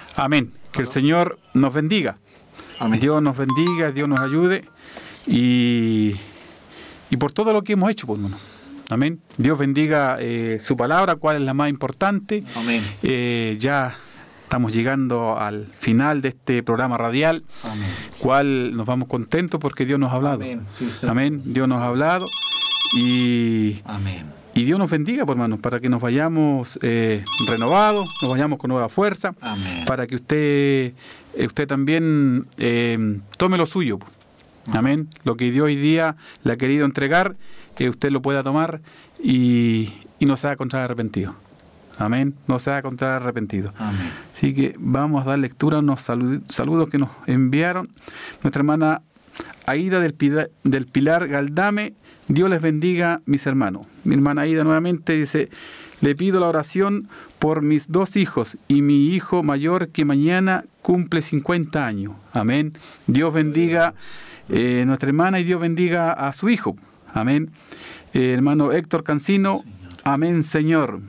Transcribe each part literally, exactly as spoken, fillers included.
Amén. Que el Señor nos bendiga. Amén. Dios nos bendiga, Dios nos ayude y, y por todo lo que hemos hecho, pues, hermano. Amén. Dios bendiga eh, su palabra, cuál es la más importante. Amén. Eh, ya estamos llegando al final de este programa radial, Amén. cual nos vamos contentos porque Dios nos ha hablado. Amén. Sí, Señor. Amén. Dios nos ha hablado y, Amén. y Dios nos bendiga, por hermanos, para que nos vayamos eh, renovados, nos vayamos con nueva fuerza, Amén. para que usted, eh, usted también eh, tome lo suyo. Amén. Lo que Dios hoy día le ha querido entregar, que usted lo pueda tomar y, y no sea contra arrepentido. Amén. No sea contra arrepentido. Amén. Así que vamos a dar lectura a unos salud, saludos que nos enviaron. Nuestra hermana Aida del Pilar, del Pilar Galdame. Dios les bendiga, mis hermanos. Mi hermana Aida nuevamente dice: le pido la oración por mis dos hijos y mi hijo mayor que mañana cumple cincuenta años. Amén. Dios bendiga eh, nuestra hermana y Dios bendiga a su hijo. Amén. Eh, hermano Héctor Cancino. Señor. Amén, Señor.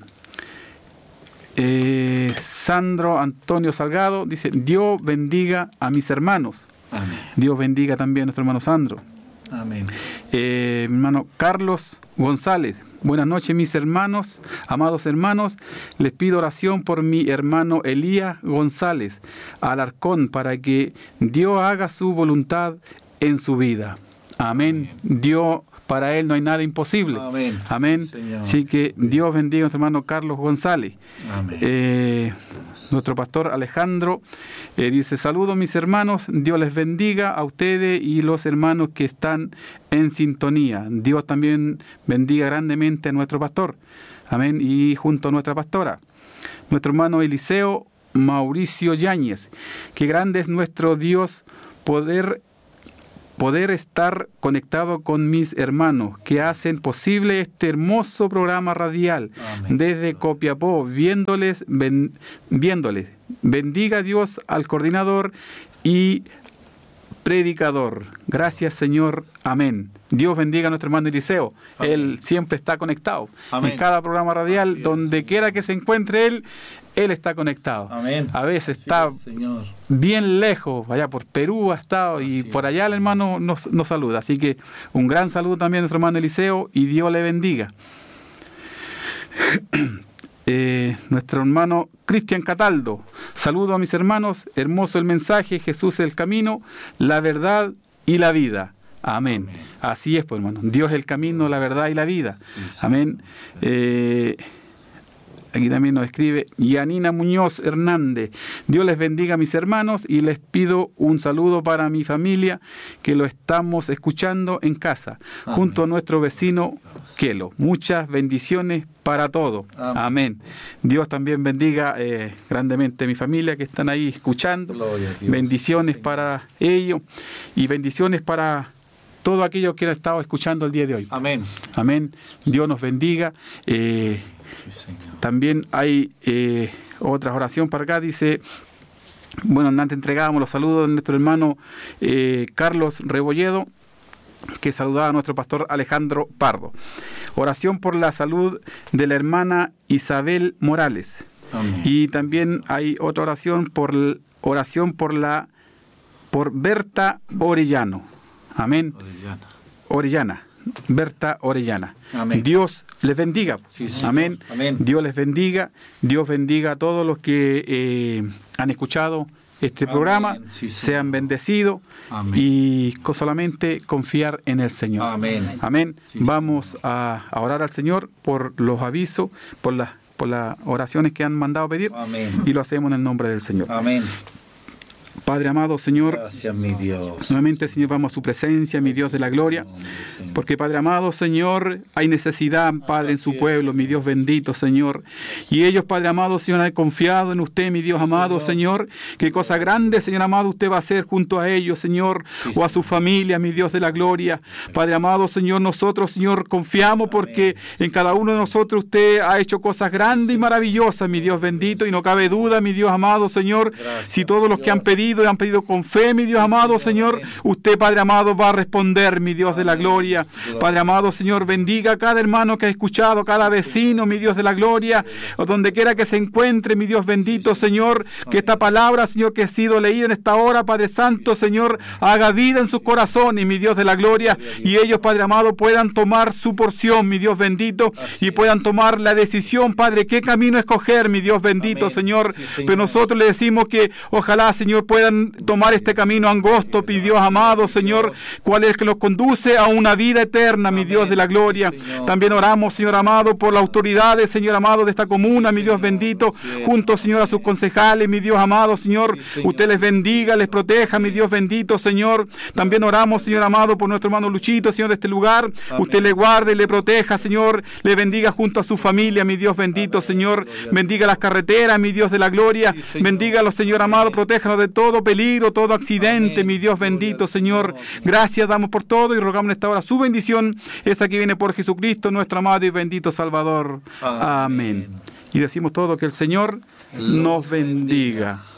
Eh, Sandro Antonio Salgado dice: Dios bendiga a mis hermanos. Amén. Dios bendiga también a nuestro hermano Sandro. Amén. Eh, mi hermano Carlos González: buenas noches, mis hermanos, amados hermanos. Les pido oración por mi hermano Elías González Alarcón, para que Dios haga su voluntad en su vida. Amén. Amén. Dios, para él no hay nada imposible. Amén. Amén. Señor. Así que Dios bendiga a nuestro hermano Carlos González. Amén. Eh, nuestro pastor Alejandro eh, dice: saludos, mis hermanos, Dios les bendiga a ustedes y los hermanos que están en sintonía. Dios también bendiga grandemente a nuestro pastor. Amén. Y junto a nuestra pastora, nuestro hermano Eliseo Mauricio Yáñez: qué grande es nuestro Dios, poder poder estar conectado con mis hermanos que hacen posible este hermoso programa radial. Amén. Desde Copiapó, viéndoles, ben, viéndoles. Bendiga a Dios al coordinador y predicador. Gracias, Señor. Amén. Dios bendiga a nuestro hermano Eliseo. Amén. Él siempre está conectado. Amén. En cada programa radial, Es, donde Señor. quiera que se encuentre él, él está conectado. Amén. A veces Sí, está Señor. bien lejos, allá por Perú ha estado, y Así por es. allá el hermano nos, nos saluda. Así que un gran saludo también a nuestro hermano Eliseo y Dios le bendiga. eh, nuestro hermano Cristian Cataldo: saludo a mis hermanos, hermoso el mensaje, Jesús es el camino, la verdad y la vida. Amén. Amén. Así es, pues, hermano. Dios es el camino, la verdad y la vida. Sí, sí. Amén. Eh, Aquí también nos escribe Yanina Muñoz Hernández: Dios les bendiga, mis hermanos, y les pido un saludo para mi familia, que lo estamos escuchando en casa, Amén. junto a nuestro vecino Kelo. Muchas bendiciones para todos. Amén. Amén. Dios también bendiga eh, grandemente a mi familia que están ahí escuchando. Gloria a Dios. Bendiciones Señor. para ellos y bendiciones para todo aquello que han estado escuchando el día de hoy. Amén. Amén. Dios nos bendiga. Eh, Sí, Señor. También hay eh, otra oración para acá. Dice: bueno, antes entregábamos los saludos de nuestro hermano eh, Carlos Rebolledo, que saludaba a nuestro pastor Alejandro Pardo. Oración por la salud de la hermana Isabel Morales. Amén. Y también hay otra oración por oración por la por Berta Orellano. Amén. Orellana. Orellana. Berta Orellana. Amén. Dios les bendiga. Sí, Señor. Amén. Amén. Dios les bendiga. Dios bendiga a todos los que eh, han escuchado este Amén. programa. Sí, Señor. Sean bendecidos. Amén. Y con solamente confiar en el Señor. Amén. Amén. Sí, Vamos a, a orar al Señor por los avisos, por las por las oraciones que han mandado pedir. Amén. Y lo hacemos en el nombre del Señor. Amén. Padre amado, Señor, Gracias, mi Dios. nuevamente, Señor, vamos a su presencia, mi Dios de la gloria. Porque, Padre amado, Señor, hay necesidad, Padre, en su pueblo, mi Dios bendito, Señor. Y ellos, Padre amado, Señor, han confiado en usted, mi Dios amado, Señor. Qué cosa grande, Señor amado, usted va a hacer junto a ellos, Señor, o a su familia, mi Dios de la gloria. Padre amado, Señor, nosotros, Señor, confiamos porque en cada uno de nosotros usted ha hecho cosas grandes y maravillosas, mi Dios bendito. Y no cabe duda, mi Dios amado, Señor, si todos los que han pedido, pedido y han pedido con fe, mi Dios amado, Señor, usted, Padre amado, va a responder, mi Dios de la gloria. Padre amado, Señor, bendiga a cada hermano que ha escuchado, cada vecino, mi Dios de la gloria, o donde quiera que se encuentre, mi Dios bendito, Señor, que esta palabra, Señor, que ha sido leída en esta hora, Padre Santo, Señor, haga vida en sus corazones, mi Dios de la gloria, y ellos, Padre amado, puedan tomar su porción, mi Dios bendito, y puedan tomar la decisión, Padre, qué camino escoger, mi Dios bendito, Señor. Pero nosotros le decimos que ojalá, Señor, puedan tomar este camino angosto, mi Dios amado, Señor, cuál es que los conduce a una vida eterna, mi Dios de la gloria. También oramos, Señor amado, por las autoridades, Señor amado, de esta comuna, mi Dios bendito, junto, Señor, a sus concejales, mi Dios amado, Señor, usted les bendiga, les proteja, mi Dios bendito, Señor. También oramos, Señor amado, por nuestro hermano Luchito, Señor, de este lugar, usted le guarde, le proteja, Señor, le bendiga junto a su familia, mi Dios bendito, Señor, bendiga las carreteras, mi Dios de la gloria, bendígalos, Señor amado, protéjanos de todo peligro, todo accidente, mi Dios bendito, Señor. Gracias damos por todo y rogamos en esta hora su bendición, esa que viene por Jesucristo, nuestro amado y bendito Salvador. Amén. Y decimos todo que el Señor nos bendiga.